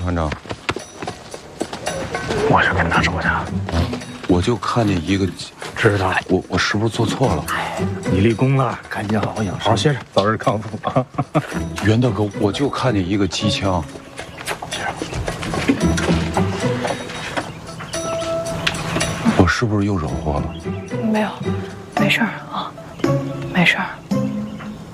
团长？ 我是跟他手下。 我就看见一个， 知道。 我是不是做错了？ 你立功了，赶紧好好养伤，好好歇着，早日康复啊！ 袁大哥，我就看见一个机枪。我是不是又惹祸了？ 没有，没事儿啊，没事儿。